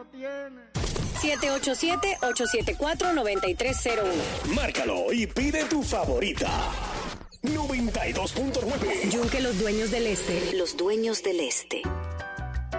lo tiene. 787-874-9301. Márcalo y pide tu favorita. 92.9. Yunque los dueños del este. Los dueños del este.